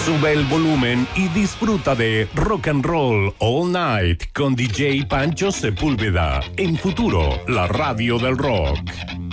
Sube el volumen y disfruta de Rock and Roll All Night con DJ Pancho Sepúlveda. En Futuro, la radio del rock.